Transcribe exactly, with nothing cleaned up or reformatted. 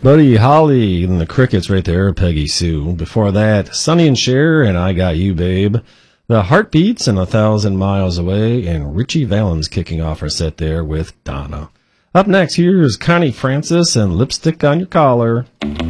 Buddy Holly and the Crickets right there, Peggy Sue. Before that, Sonny and Cher and I Got You, Babe. The Heartbeats and A Thousand Miles Away, and Richie Valens kicking off our set there with Donna. Up next, here's Connie Francis and Lipstick on Your Collar.